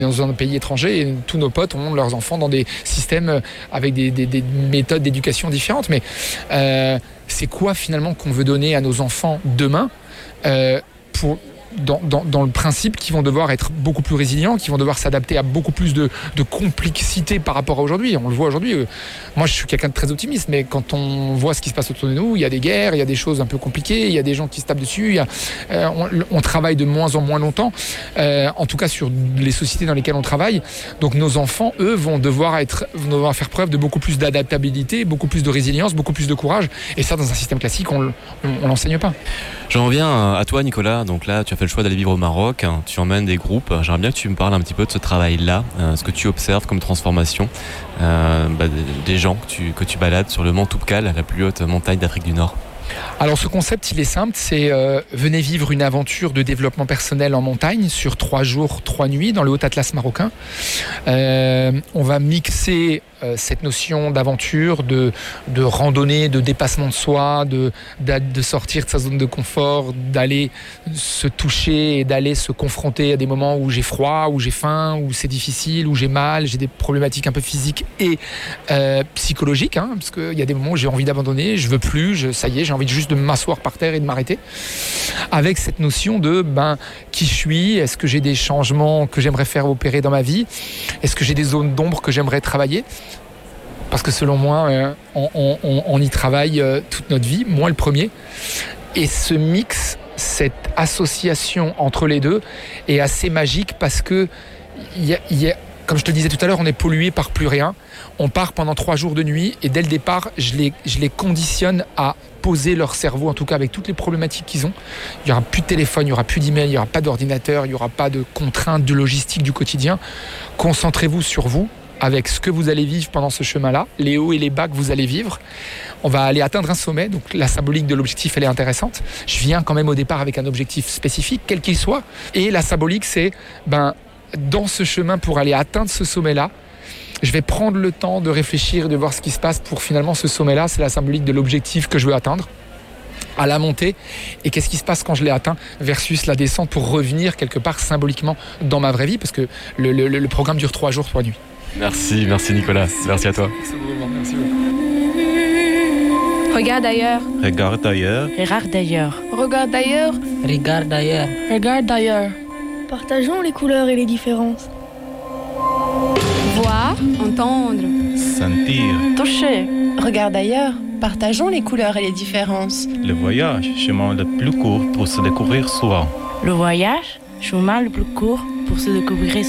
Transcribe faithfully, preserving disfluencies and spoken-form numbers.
Dans un pays étranger, et tous nos potes ont leurs enfants dans des systèmes avec des, des, des méthodes d'éducation différentes. Mais euh, c'est quoi finalement qu'on veut donner à nos enfants demain euh, pour... Dans, dans, dans le principe qu'ils vont devoir être beaucoup plus résilients, qu'ils vont devoir s'adapter à beaucoup plus de, de complexité par rapport à aujourd'hui. On le voit aujourd'hui. Euh, moi, je suis quelqu'un de très optimiste, mais quand on voit ce qui se passe autour de nous, il y a des guerres, il y a des choses un peu compliquées, il y a des gens qui se tapent dessus, il y a, euh, on, on travaille de moins en moins longtemps, euh, en tout cas sur les sociétés dans lesquelles on travaille. Donc nos enfants, eux, vont devoir, être, vont devoir faire preuve de beaucoup plus d'adaptabilité, beaucoup plus de résilience, beaucoup plus de courage. Et ça, dans un système classique, on ne l'enseigne pas. J'en reviens à toi, Nicolas. Donc là, tu as fait le choix d'aller vivre au Maroc, tu emmènes des groupes. J'aimerais bien que tu me parles un petit peu de ce travail-là, euh, ce que tu observes comme transformation euh, bah, des gens que tu, que tu balades sur le mont Toubkal, la plus haute montagne d'Afrique du Nord. Alors ce concept, il est simple, c'est euh, venez vivre une aventure de développement personnel en montagne sur trois jours, trois nuits dans le Haut-Atlas marocain. Euh, on va mixer euh, cette notion d'aventure, de, de randonnée, de dépassement de soi, de, de, de sortir de sa zone de confort, d'aller se toucher et d'aller se confronter à des moments où j'ai froid, où j'ai faim, où c'est difficile, où j'ai mal, j'ai des problématiques un peu physiques et euh, psychologiques, hein, parce qu'il y a des moments où j'ai envie d'abandonner, je veux plus, je, ça y est, j'ai envie de juste de m'asseoir par terre et de m'arrêter, avec cette notion de ben, qui je suis, est-ce que j'ai des changements que j'aimerais faire opérer dans ma vie, est-ce que j'ai des zones d'ombre que j'aimerais travailler, parce que selon moi euh, on, on, on y travaille euh, toute notre vie, moi le premier, et ce mix, cette association entre les deux est assez magique parce que y a, y a, comme je te le disais tout à l'heure, on est pollué par plus rien. On part pendant trois jours de nuit et dès le départ, je les, je les conditionne à poser leur cerveau, en tout cas avec toutes les problématiques qu'ils ont. Il n'y aura plus de téléphone, il n'y aura plus d'email, il n'y aura pas d'ordinateur, il n'y aura pas de contraintes de logistique du quotidien. Concentrez-vous sur vous, avec ce que vous allez vivre pendant ce chemin-là, les hauts et les bas que vous allez vivre. On va aller atteindre un sommet, donc la symbolique de l'objectif, elle est intéressante. Je viens quand même au départ avec un objectif spécifique, quel qu'il soit. Et la symbolique, c'est, ben, dans ce chemin pour aller atteindre ce sommet-là, je vais prendre le temps de réfléchir, de voir ce qui se passe pour finalement ce sommet-là. C'est la symbolique de l'objectif que je veux atteindre à la montée, et qu'est-ce qui se passe quand je l'ai atteint versus la descente pour revenir quelque part symboliquement dans ma vraie vie, parce que le, le, le programme dure trois jours, trois nuits. Merci, merci Nicolas, merci à toi. Merci beaucoup. Regarde ailleurs. Regarde ailleurs. Regarde d'ailleurs. Regarde d'ailleurs. Regarde d'ailleurs. Regarde d'ailleurs. Partageons les couleurs et les différences. Voir, entendre. Sentir. Toucher. Regarde ailleurs. Partageons les couleurs et les différences. Le voyage, chemin le plus court pour se découvrir soi. Le voyage, chemin le plus court pour se découvrir